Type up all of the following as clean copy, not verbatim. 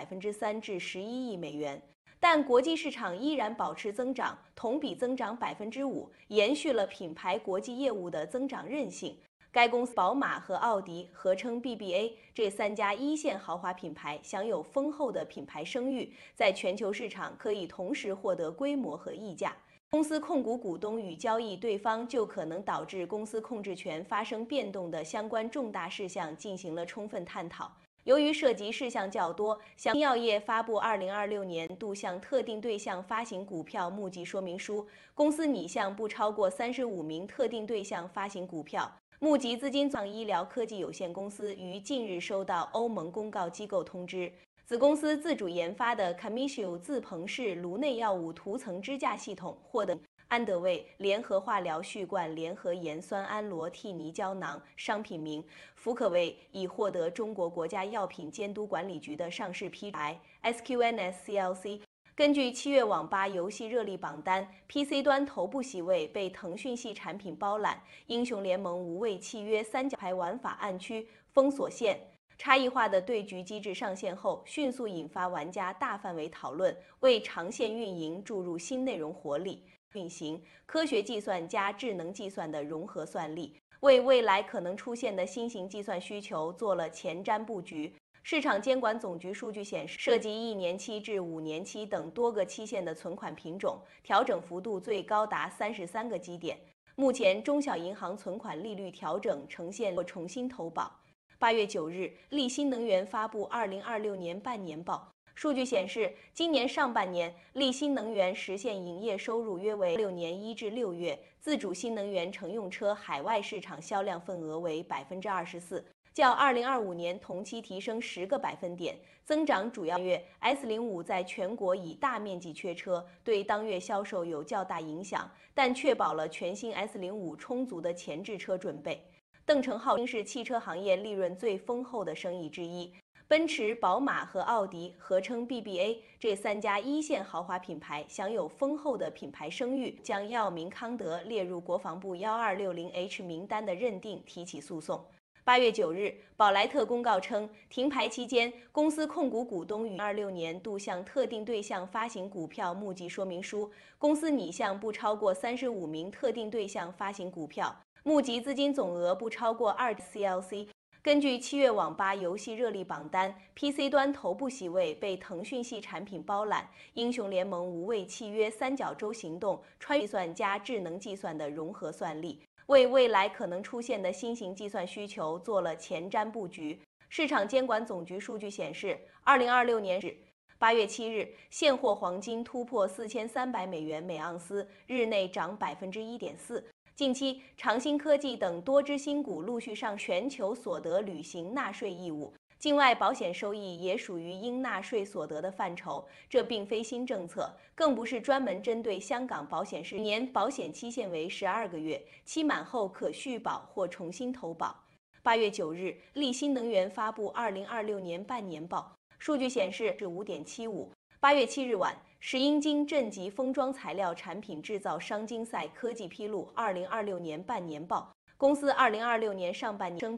3%至11亿美元。但国际市场依然保持增长，同比增长5%，延续了品牌国际业务的增长韧性。该公司宝马和奥迪合称 BBA 这3家一线豪华品牌享有丰厚的品牌声誉，在全球市场可以同时获得规模和溢价。公司控股股东与交易对方就可能导致公司控制权发生变动的相关重大事项进行了充分探讨。由于涉及事项较多，香药业发布2026年度向特定对象发行股票募集说明书，公司拟向不超过35名特定对象发行股票。募集资金藏医疗科技有限公司于近日收到欧盟公告机构通知，子公司自主研发的 Camisio 自鹏式颅内药物涂层支架系统获得安德卫联合化疗续罐联合盐酸氨罗替尼胶囊商品名，福可卫已获得中国国家药品监督管理局的上市批准。SQNS CLC。根据7月网吧游戏热力榜单 ，PC 端头部席位被腾讯系产品包揽，英雄联盟无畏契约三角牌玩法暗区封锁线。差异化的对局机制上线后，迅速引发玩家大范围讨论，为长线运营注入新内容活力。运行科学计算加智能计算的融合算力，为未来可能出现的新型计算需求做了前瞻布局。市场监管总局数据显示，涉及1年期至5年期等多个期限的存款品种，调整幅度最高达33个基点。目前，中小银行存款利率调整呈现或重新投保。8月9日，力新能源发布2026年半年报。数据显示，今年上半年，力新能源实现营业收入约为6年1至6月自主新能源乘用车海外市场销量份额为24%。较2025年同期提升10个百分点，增长主要月 S05在全国已大面积缺车，对当月销售有较大影响，但确保了全新 S05充足的前置车准备。邓成浩是汽车行业利润最丰厚的生意之一。奔驰、宝马和奥迪合称 BBA 这3家一线豪华品牌享有丰厚的品牌声誉，将药明康德列入国防部 1260H 名单的认定提起诉讼。8月9日，宝莱特公告称，停牌期间，公司控股股东于26年度向特定对象发行股票募集说明书，公司拟向不超过35名特定对象发行股票，募集资金总额不超过2 CLC。根据7月网吧游戏热力榜单 ，PC 端头部席位被腾讯系产品包揽，英雄联盟无畏契约三角洲行动穿越计算加智能计算的融合算力，为未来可能出现的新型计算需求做了前瞻布局。市场监管总局数据显示，2026年8月7日，现货黄金突破4300美元每盎司，日内涨1.4%。近期，长兴科技等多只新股陆续上全球所得履行纳税义务，境外保险收益也属于应纳税所得的范畴。这并非新政策，更不是专门针对香港保险市年保险期限为12个月，期满后可续保或重新投保。8月9日，力新能源发布2026年半年报，数据显示是5.75。8月7日晚，石英金正极封装材料产品制造商金赛科技披露2026年半年报，公司2026年上半年升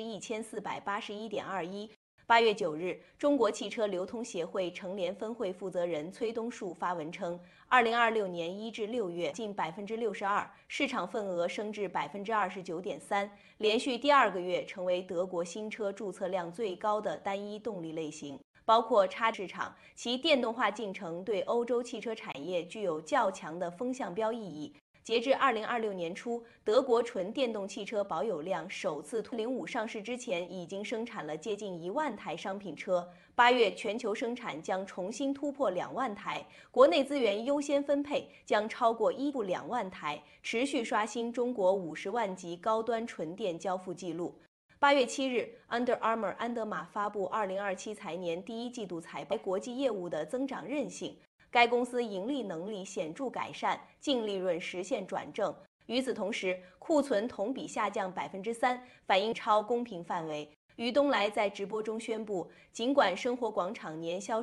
1481.21%。8月9日，中国汽车流通协会成联分会负责人崔东树发文称，2026年1至6月近62%，市场份额升至29.3%，连续第2个月成为德国新车注册量最高的单一动力类型。包括插市场，其电动化进程对欧洲汽车产业具有较强的风向标意义。截至2026年初，德国纯电动汽车保有量首次05上市之前已经生产了接近1万台商品车。8月全球生产将重新突破2万台，国内资源优先分配将超过1.2万台，持续刷新中国50万级高端纯电交付记录。8月7日 ，Under Armour 安德玛发布2027财年第1季度财报，国际业务的增长韧性。该公司盈利能力显著改善，净利润实现转正。与此同时，库存同比下降3%，反映超公平范围。于东来在直播中宣布，尽管生活广场年销